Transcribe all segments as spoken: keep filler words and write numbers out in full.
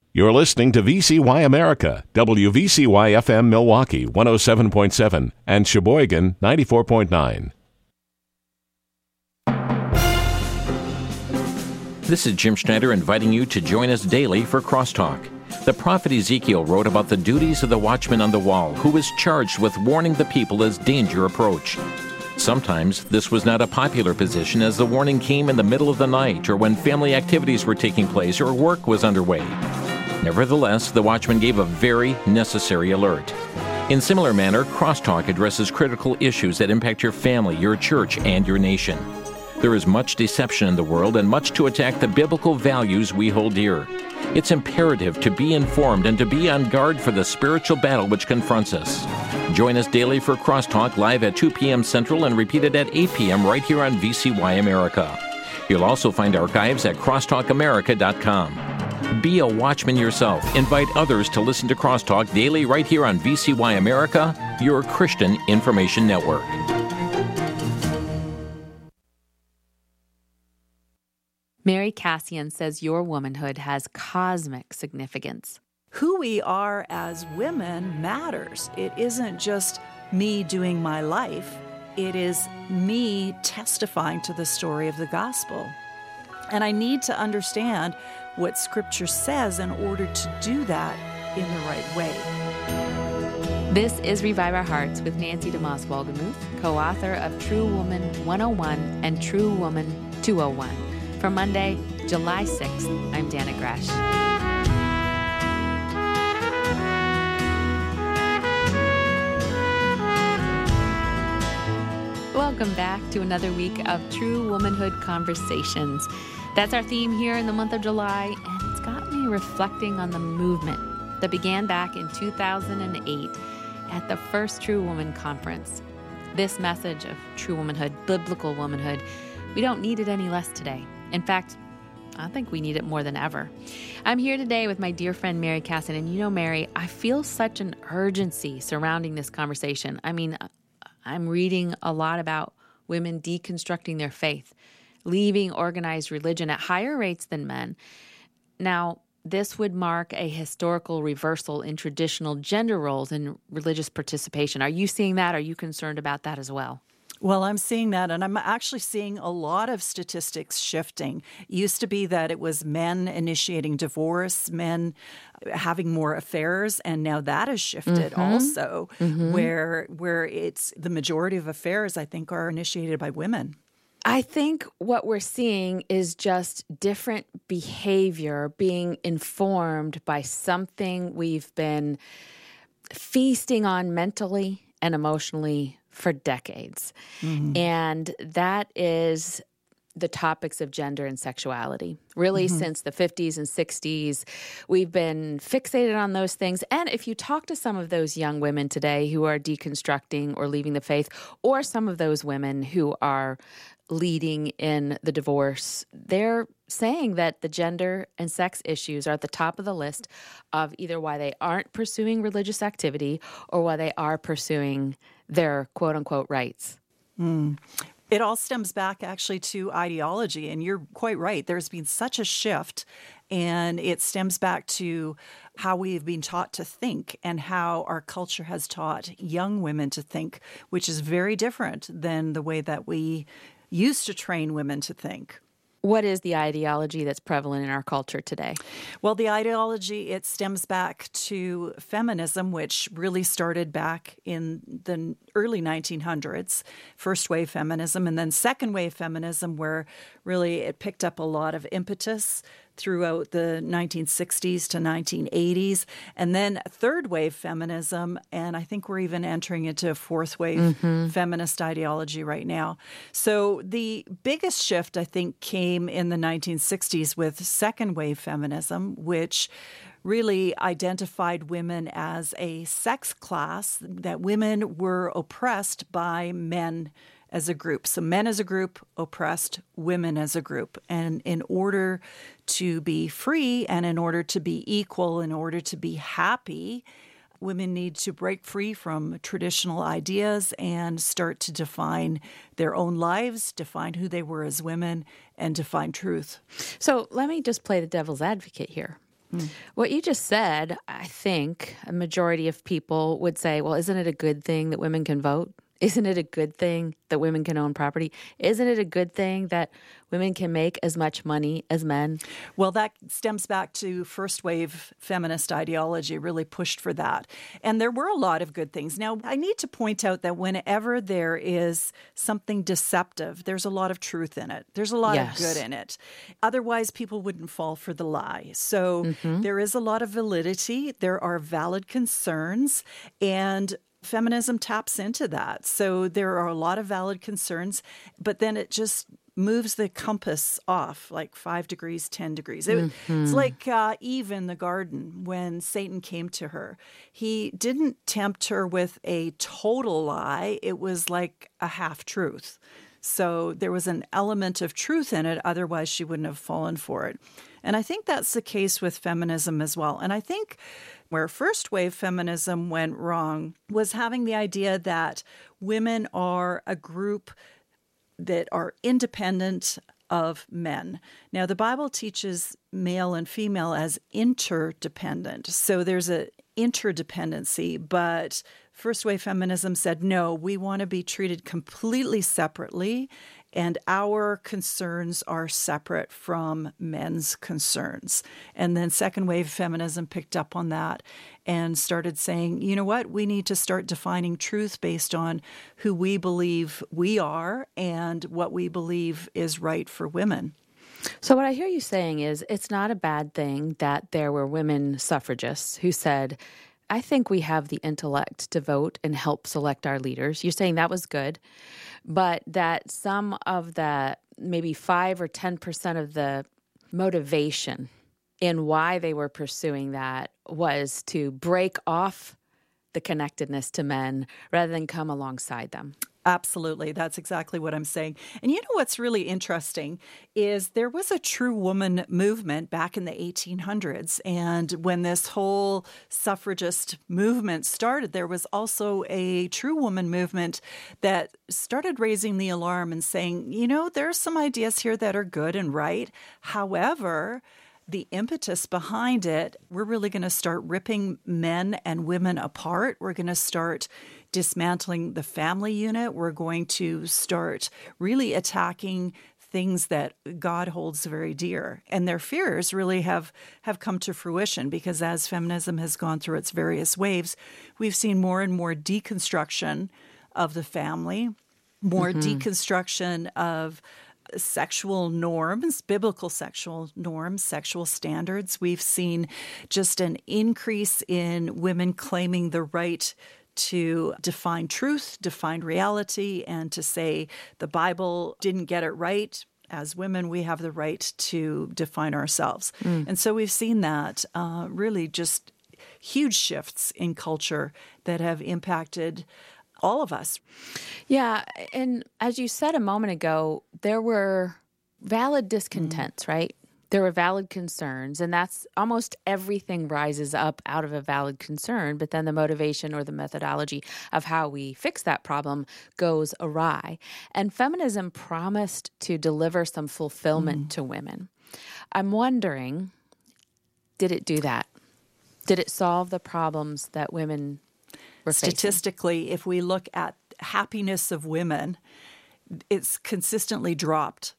You're listening to V C Y America, W V C Y F M Milwaukee one oh seven point seven and Sheboygan ninety-four point nine. This is Jim Schneider inviting you to join us daily for Crosstalk. The prophet Ezekiel wrote about the duties of the watchman on the wall, who was charged with warning the people as danger approached. Sometimes this was not a popular position, as the warning came in the middle of the night or when family activities were taking place or work was underway. Nevertheless, the watchman gave a very necessary alert. In similar manner, Crosstalk addresses critical issues that impact your family, your church, and your nation. There is much deception in the world and much to attack the biblical values we hold dear. It's imperative to be informed and to be on guard for the spiritual battle which confronts us. Join us daily for Crosstalk live at two p.m. Central and repeated at eight p.m. right here on V C Y America. You'll also find archives at crosstalk america dot com. Be a watchman yourself. Invite others to listen to Crosstalk daily right here on V C Y America, your Christian information network. Mary Cassian says your womanhood has cosmic significance. Who we are as women matters. It isn't just me doing my life. It is me testifying to the story of the gospel. And I need to understand what Scripture says in order to do that in the right way. This is Revive Our Hearts with Nancy DeMoss Waldemuth, co-author of True Woman one oh one and True Woman two oh one. For Monday, July sixth, I'm Dana Gresh. Welcome back to another week of True Womanhood Conversations. That's our theme here in the month of July, and it's got me reflecting on the movement that began back in two thousand eight at the first True Woman Conference. This message of true womanhood, biblical womanhood, we don't need it any less today. In fact, I think we need it more than ever. I'm here today with my dear friend Mary Cassian, and you know, Mary, I feel such an urgency surrounding this conversation. I mean, I'm reading a lot about women deconstructing their faith, leaving organized religion at higher rates than men. Now, this would mark a historical reversal in traditional gender roles and religious participation. Are you seeing that? Are you concerned about that as well? Well, I'm seeing that, and I'm actually seeing a lot of statistics shifting. It used to be that it was men initiating divorce, men having more affairs, and now that has shifted mm-hmm. also, mm-hmm. where where it's the majority of affairs, I think, are initiated by women. I think what we're seeing is just different behavior being informed by something we've been feasting on mentally and emotionally for decades. Mm-hmm. And that is the topics of gender and sexuality. Really, mm-hmm. since the fifties and sixties, we've been fixated on those things. And if you talk to some of those young women today who are deconstructing or leaving the faith, or some of those women who are leading in the divorce, they're saying that the gender and sex issues are at the top of the list of either why they aren't pursuing religious activity or why they are pursuing their quote-unquote rights. Mm. It all stems back actually to ideology, and you're quite right. There's been such a shift, and it stems back to how we've been taught to think and how our culture has taught young women to think, which is very different than the way that we used to train women to think. What is the ideology that's prevalent in our culture today? Well, the ideology, it stems back to feminism, which really started back in the early nineteen hundreds, first wave feminism, and then second wave feminism, where really it picked up a lot of impetus throughout the nineteen sixties to nineteen eighties, and then third wave feminism, and I think we're even entering into fourth wave mm-hmm. feminist ideology right now. So the biggest shift, I think, came in the nineteen sixties with second wave feminism, which really identified women as a sex class, that women were oppressed by men as a group. So men as a group oppressed women as a group. And in order to be free and in order to be equal, in order to be happy, women need to break free from traditional ideas and start to define their own lives, define who they were as women, and define truth. So let me just play the devil's advocate here. Mm. What you just said, I think a majority of people would say, well, isn't it a good thing that women can vote? Isn't it a good thing that women can own property? Isn't it a good thing that women can make as much money as men? Well, that stems back to first wave feminist ideology, really pushed for that. And there were a lot of good things. Now, I need to point out that whenever there is something deceptive, there's a lot of truth in it. There's a lot Yes. of good in it. Otherwise, people wouldn't fall for the lie. So mm-hmm. there is a lot of validity. There are valid concerns. And feminism taps into that. So there are a lot of valid concerns, but then it just moves the compass off like five degrees, ten degrees. It, mm-hmm. It's like uh, Eve in the garden when Satan came to her. He didn't tempt her with a total lie. It was like a half-truth. So there was an element of truth in it. Otherwise, she wouldn't have fallen for it. And I think that's the case with feminism as well. And I think where first wave feminism went wrong was having the idea that women are a group that are independent of men. Now, the Bible teaches male and female as interdependent. So there's a interdependency, but first wave feminism said, no, we want to be treated completely separately, and our concerns are separate from men's concerns. And then second wave feminism picked up on that and started saying, you know what, we need to start defining truth based on who we believe we are and what we believe is right for women. So what I hear you saying is it's not a bad thing that there were women suffragists who said, I think we have the intellect to vote and help select our leaders. You're saying that was good, but that some of the maybe five or ten percent of the motivation in why they were pursuing that was to break off the connectedness to men rather than come alongside them. Absolutely. That's exactly what I'm saying. And you know what's really interesting is there was a true woman movement back in the eighteen hundreds. And when this whole suffragist movement started, there was also a true woman movement that started raising the alarm and saying, you know, there are some ideas here that are good and right. However, the impetus behind it, we're really going to start ripping men and women apart. We're going to start dismantling the family unit. We're going to start really attacking things that God holds very dear. And their fears really have, have come to fruition because as feminism has gone through its various waves, we've seen more and more deconstruction of the family, more mm-hmm. deconstruction of sexual norms, biblical sexual norms, sexual standards. We've seen just an increase in women claiming the right to define truth, define reality, and to say the Bible didn't get it right. As women, we have the right to define ourselves. Mm. And so we've seen that uh, really just huge shifts in culture that have impacted all of us. Yeah. And as you said a moment ago, there were valid discontents, mm. right? There were valid concerns, and that's almost everything rises up out of a valid concern, but then the motivation or the methodology of how we fix that problem goes awry. And feminism promised to deliver some fulfillment mm. to women. I'm wondering, did it do that? Did it solve the problems that women were facing? Statistically, if we look at happiness of women, it's consistently dropped.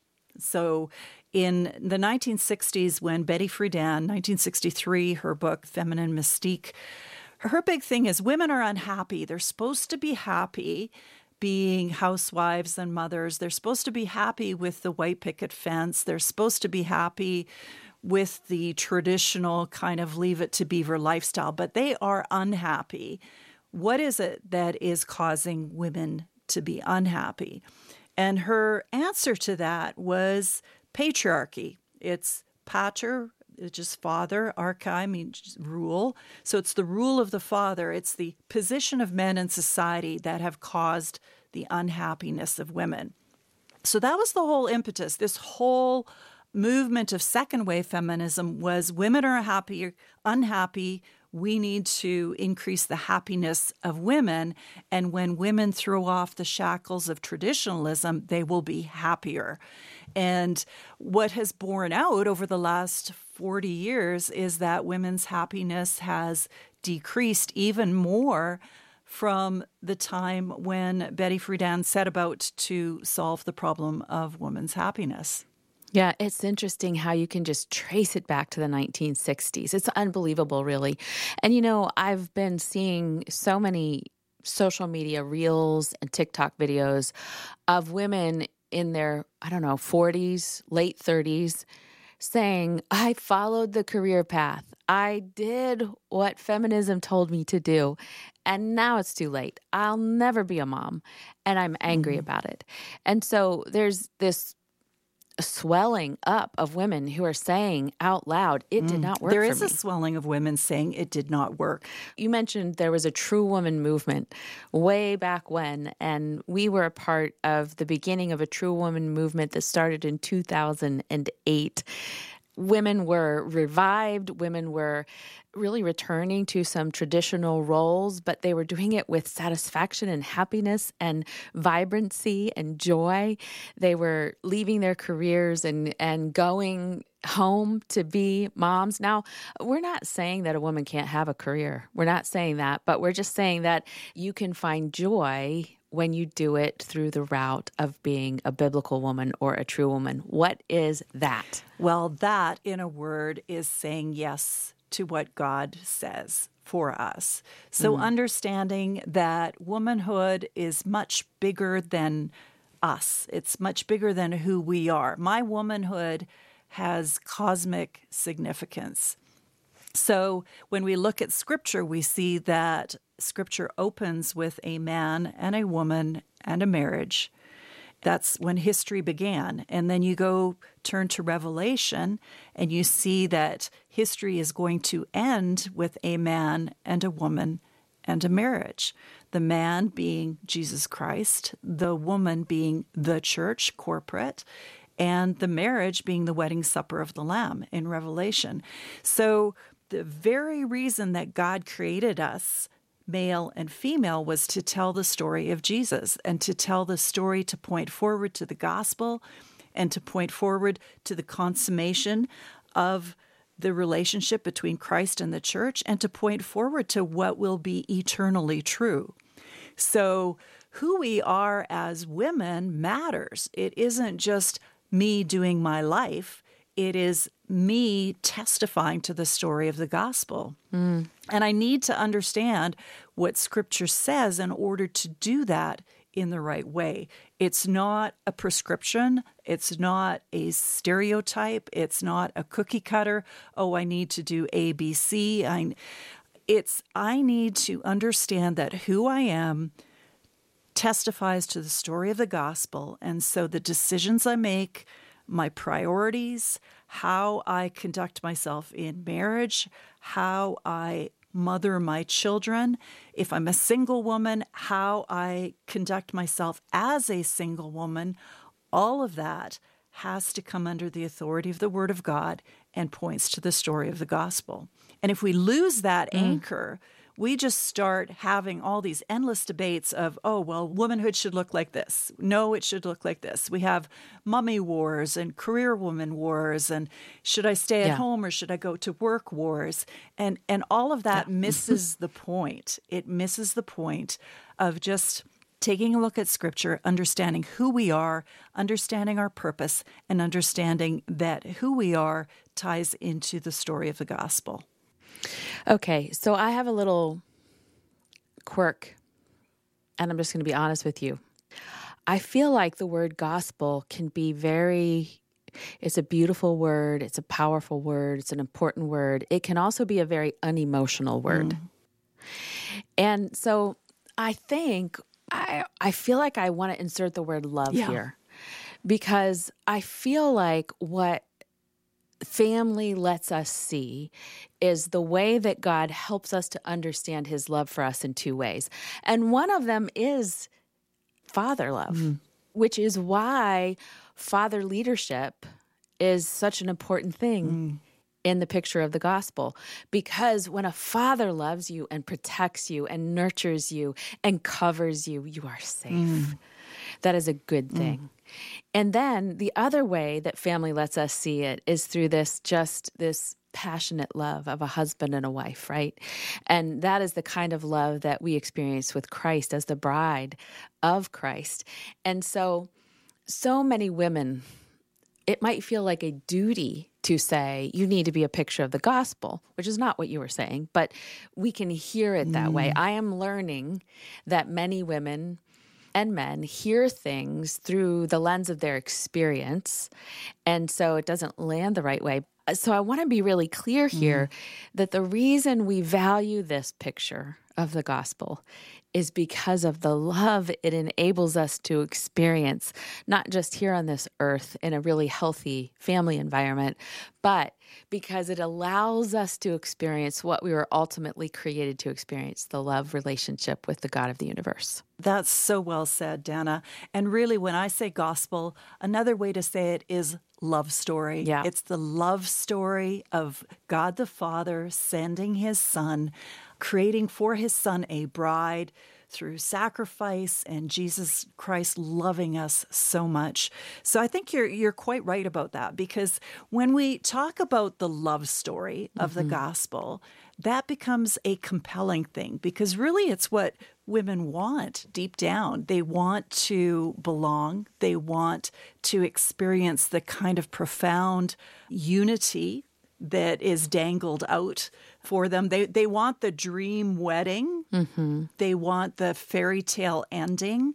So in the nineteen sixties, when Betty Friedan, nineteen sixty-three, her book, Feminine Mystique, her big thing is women are unhappy. They're supposed to be happy being housewives and mothers. They're supposed to be happy with the white picket fence. They're supposed to be happy with the traditional kind of leave it to beaver lifestyle, but they are unhappy. What is it that is causing women to be unhappy? And her answer to that was patriarchy. It's pater, it's just father, archai means rule. So it's the rule of the father. It's the position of men in society that have caused the unhappiness of women. So that was the whole impetus. This whole movement of second wave feminism was women are happy, unhappy we need to increase the happiness of women. And when women throw off the shackles of traditionalism, they will be happier. And what has borne out over the last forty years is that women's happiness has decreased even more from the time when Betty Friedan set about to solve the problem of women's happiness. Yeah, it's interesting how you can just trace it back to the nineteen sixties. It's unbelievable, really. And, you know, I've been seeing so many social media reels and TikTok videos of women in their, I don't know, forties, late thirties, saying, I followed the career path. I did what feminism told me to do. And now it's too late. I'll never be a mom. And I'm angry mm-hmm. about it. And so there's this swelling up of women who are saying out loud, it did not work There for is me. a swelling of women saying it did not work. You mentioned there was a true woman movement way back when, and we were a part of the beginning of a true woman movement that started in two thousand eight. Women were revived. Women were really returning to some traditional roles, but they were doing it with satisfaction and happiness and vibrancy and joy. They were leaving their careers and, and going home to be moms. Now, we're not saying that a woman can't have a career. We're not saying that, but we're just saying that you can find joy when you do it through the route of being a biblical woman or a true woman. What is that? Well, that, in a word, is saying yes to what God says for us. So mm. understanding that womanhood is much bigger than us. It's much bigger than who we are. My womanhood has cosmic significance. So when we look at Scripture, we see that Scripture opens with a man and a woman and a marriage. That's when history began. And then you go turn to Revelation and you see that history is going to end with a man and a woman and a marriage. The man being Jesus Christ, the woman being the church, corporate, and the marriage being the wedding supper of the Lamb in Revelation. So the very reason that God created us, male and female, was to tell the story of Jesus and to tell the story to point forward to the gospel and to point forward to the consummation of the relationship between Christ and the church and to point forward to what will be eternally true. So who we are as women matters. It isn't just me doing my life. It is me testifying to the story of the gospel. Mm. And I need to understand what Scripture says in order to do that in the right way. It's not a prescription. It's not a stereotype. It's not a cookie cutter. Oh, I need to do A, B, C. I, it's I need to understand that who I am testifies to the story of the gospel. And so the decisions I make, my priorities, how I conduct myself in marriage, how I mother my children, if I'm a single woman, how I conduct myself as a single woman, all of that has to come under the authority of the Word of God and points to the story of the gospel. And if we lose that mm. anchor, we just start having all these endless debates of, oh, well, womanhood should look like this. No, it should look like this. We have mummy wars and career woman wars and should I stay at yeah. home or should I go to work wars? And and all of that yeah. misses the point. It misses the point of just taking a look at Scripture, understanding who we are, understanding our purpose, and understanding that who we are ties into the story of the gospel. Okay, so I have a little quirk, and I'm just going to be honest with you. I feel like the word gospel can be very, it's a beautiful word, it's a powerful word, it's an important word. It can also be a very unemotional word. Mm. And so I think, I, I feel like I want to insert the word love yeah. here, because I feel like what family lets us see is the way that God helps us to understand his love for us in two ways. And one of them is father love, mm. which is why father leadership is such an important thing mm. in the picture of the gospel. Because when a father loves you and protects you and nurtures you and covers you, you are safe. Mm. That is a good thing. Mm. And then the other way that family lets us see it is through this just this passionate love of a husband and a wife, right? And that is the kind of love that we experience with Christ as the bride of Christ. And so, so many women, it might feel like a duty to say, you need to be a picture of the gospel, which is not what you were saying, but we can hear it that mm. way. I am learning that many women and men hear things through the lens of their experience, and so it doesn't land the right way. So I want to be really clear here mm. that the reason we value this picture of the gospel is because of the love it enables us to experience, not just here on this earth in a really healthy family environment, but because it allows us to experience what we were ultimately created to experience, the love relationship with the God of the universe. That's so well said, Dana. And really, when I say gospel, another way to say it is love story. Yeah. It's the love story of God the Father sending his Son, creating for his Son a bride through sacrifice, and Jesus Christ loving us so much. So I think you're you're quite right about that, because when we talk about the love story of mm-hmm. the gospel, that becomes a compelling thing, because really it's what women want deep down. They want to belong. They want to experience the kind of profound unity that is dangled out for them. They they want the dream wedding. Mm-hmm. They want the fairy tale ending.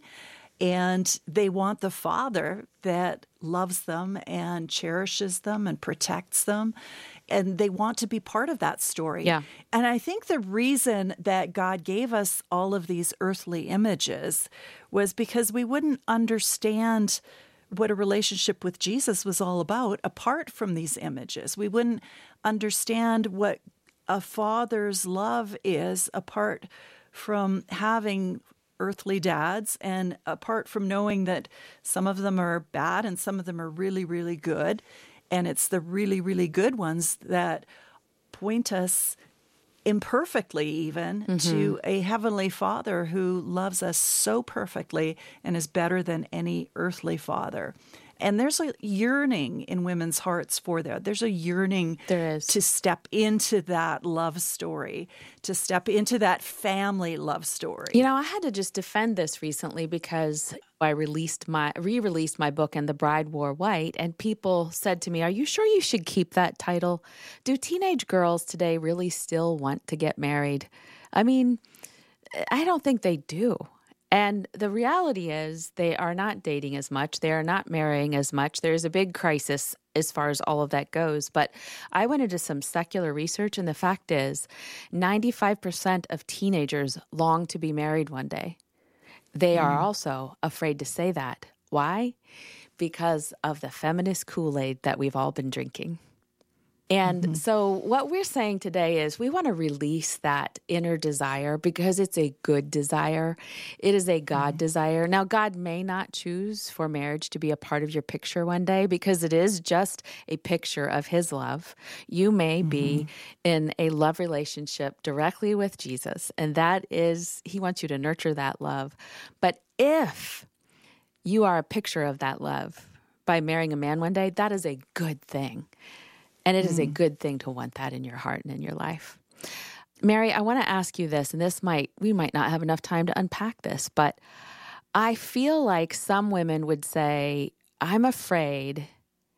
And they want the father that loves them and cherishes them and protects them. And they want to be part of that story. Yeah. And I think the reason that God gave us all of these earthly images was because we wouldn't understand what a relationship with Jesus was all about apart from these images. We wouldn't understand what a father's love is apart from having earthly dads, and apart from knowing that some of them are bad and some of them are really, really good. And it's the really, really good ones that point us imperfectly even mm-hmm. to a heavenly Father who loves us so perfectly and is better than any earthly father. And there's a yearning in women's hearts for that. There's a yearning there is. to step into that love story, to step into that family love story. You know, I had to just defend this recently because I released my re-released my book, And the Bride Wore White, and people said to me, "Are you sure you should keep that title? Do teenage girls today really still want to get married?" I mean, I don't think they do. And the reality is they are not dating as much. They are not marrying as much. There's a big crisis as far as all of that goes. But I went into some secular research, and the fact is ninety-five percent of teenagers long to be married one day. They mm. are also afraid to say that. Why? Because of the feminist Kool-Aid that we've all been drinking. And mm-hmm. so what we're saying today is we want to release that inner desire because it's a good desire. It is a God mm-hmm. desire. Now, God may not choose for marriage to be a part of your picture one day because it is just a picture of his love. You may mm-hmm. be in a love relationship directly with Jesus, and that is, he wants you to nurture that love. But if you are a picture of that love by marrying a man one day, that is a good thing. And it is a good thing to want that in your heart and in your life. Mary, I want to ask you this, and this might, we might not have enough time to unpack this, but I feel like some women would say, I'm afraid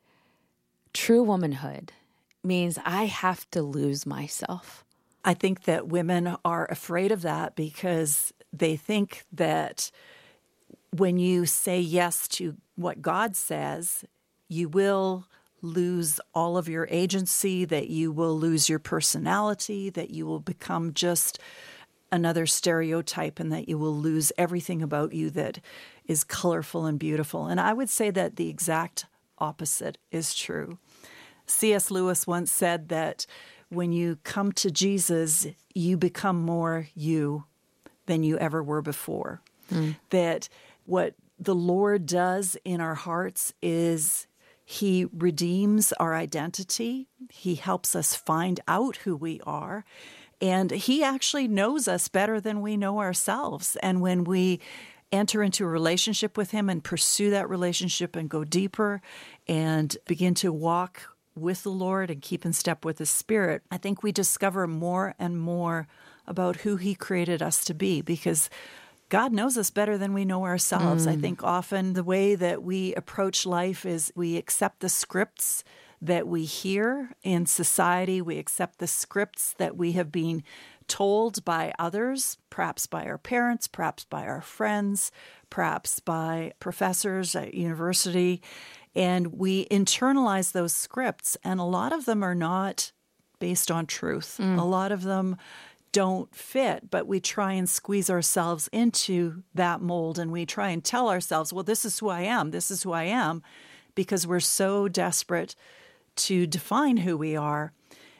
true womanhood means I have to lose myself. I think that women are afraid of that because they think that when you say yes to what God says, you will lose all of your agency, that you will lose your personality, that you will become just another stereotype, and that you will lose everything about you that is colorful and beautiful. And I would say that the exact opposite is true. C S Lewis once said that when you come to Jesus, you become more you than you ever were before. Mm. That what the Lord does in our hearts is He redeems our identity. He helps us find out who we are. And he actually knows us better than we know ourselves. And when we enter into a relationship with him and pursue that relationship and go deeper and begin to walk with the Lord and keep in step with his Spirit, I think we discover more and more about who he created us to be, because God knows us better than we know ourselves. Mm. I think often the way that we approach life is we accept the scripts that we hear in society. We accept the scripts that we have been told by others, perhaps by our parents, perhaps by our friends, perhaps by professors at university. And we internalize those scripts, and a lot of them are not based on truth. Mm. A lot of them don't fit, but we try and squeeze ourselves into that mold, and we try and tell ourselves, well, this is who I am, this is who I am, because we're so desperate to define who we are.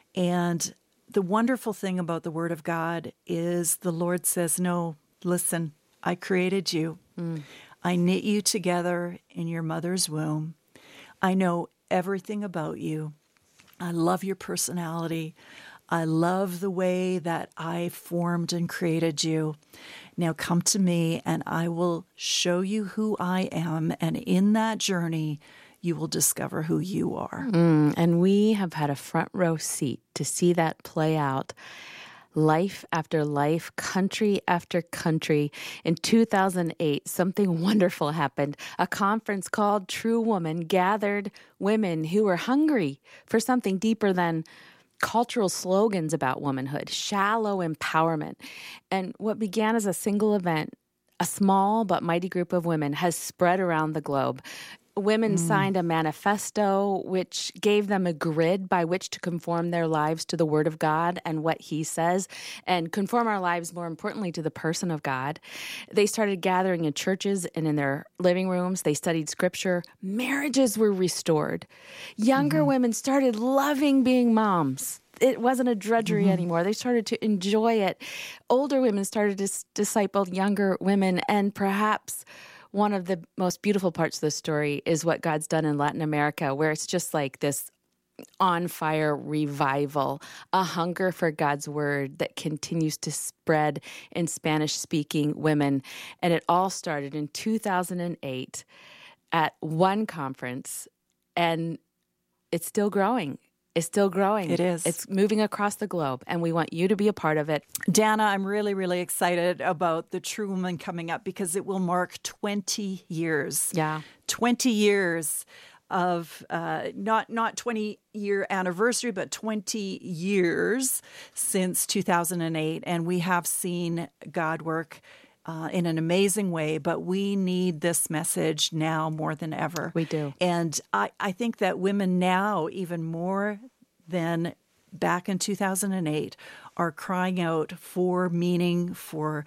And the wonderful thing about the Word of God is the Lord says, no, listen, I created you. Mm. I knit you together in your mother's womb. I know everything about you. I love your personality. I love the way that I formed and created you. Now come to me and I will show you who I am. And in that journey, you will discover who you are. Mm, and we have had a front row seat to see that play out. Life after life, country after country. In two thousand eight, something wonderful happened. A conference called True Woman gathered women who were hungry for something deeper than cultural slogans about womanhood, shallow empowerment. And what began as a single event, a small but mighty group of women, has spread around the globe. Women mm. signed a manifesto which gave them a grid by which to conform their lives to the Word of God and what He says, and conform our lives, more importantly, to the person of God. They started gathering in churches and in their living rooms. They studied Scripture. Marriages were restored. Younger mm-hmm. women started loving being moms. It wasn't a drudgery mm-hmm. anymore. They started to enjoy it. Older women started to s- disciple younger women, and perhaps one of the most beautiful parts of the story is what God's done in Latin America, where it's just like this on-fire revival, a hunger for God's word that continues to spread in Spanish-speaking women. And it all started in two thousand eight at one conference, and it's still growing. It's still growing. It is. It's moving across the globe, and we want you to be a part of it. Dana, I'm really, really excited about the True Woman coming up because it will mark twenty years. Yeah. twenty years of uh, not not twenty-year anniversary, but twenty years since two thousand eight. And we have seen God work Uh, in an amazing way, but we need this message now more than ever. We do. And I, I think that women now, even more than back in two thousand eight, are crying out for meaning, for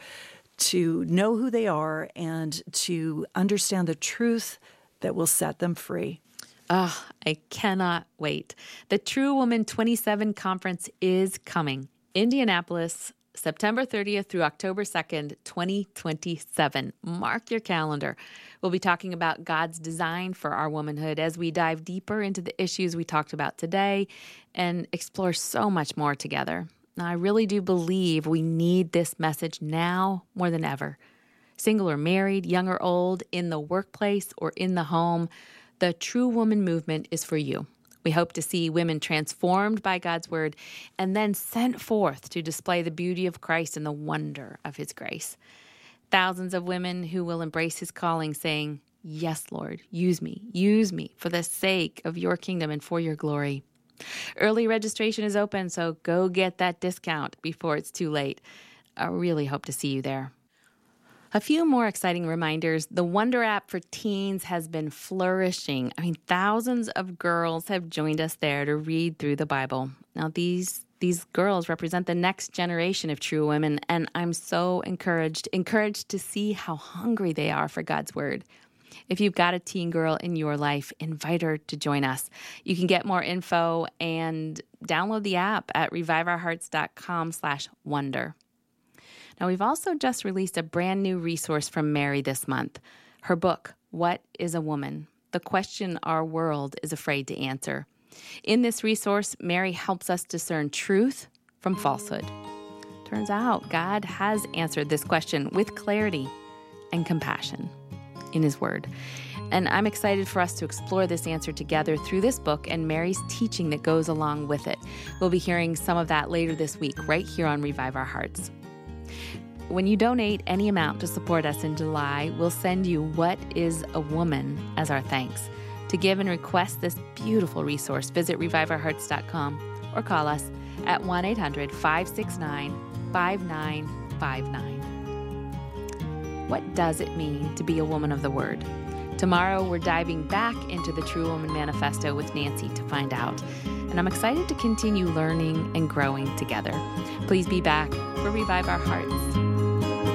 to know who they are, and to understand the truth that will set them free. Oh, I cannot wait. The True Woman twenty-seven conference is coming. Indianapolis, September thirtieth through October second, twenty twenty-seven. Mark your calendar. We'll be talking about God's design for our womanhood as we dive deeper into the issues we talked about today and explore so much more together. Now, I really do believe we need this message now more than ever. Single or married, young or old, in the workplace or in the home, the True Woman movement is for you. We hope to see women transformed by God's word and then sent forth to display the beauty of Christ and the wonder of his grace. Thousands of women who will embrace his calling, saying, "Yes, Lord, use me, use me for the sake of your kingdom and for your glory." Early registration is open, so go get that discount before it's too late. I really hope to see you there. A few more exciting reminders. The Wonder app for teens has been flourishing. I mean, thousands of girls have joined us there to read through the Bible. Now, these these girls represent the next generation of true women, and I'm so encouraged, encouraged to see how hungry they are for God's word. If you've got a teen girl in your life, invite her to join us. You can get more info and download the app at reviveourhearts.com slash wonder. Now, we've also just released a brand new resource from Mary this month. Her book, What is a Woman? the question our world is afraid to answer. In this resource, Mary helps us discern truth from falsehood. Turns out God has answered this question with clarity and compassion in His Word. And I'm excited for us to explore this answer together through this book and Mary's teaching that goes along with it. We'll be hearing some of that later this week, right here on Revive Our Hearts. When you donate any amount to support us in July, we'll send you What is a Woman as our thanks. To give and request this beautiful resource, visit revive our hearts dot com or call us at one eight hundred five six nine five nine five nine. What does it mean to be a woman of the Word? Tomorrow, we're diving back into the True Woman Manifesto with Nancy to find out. And I'm excited to continue learning and growing together. Please be back for Revive Our Hearts.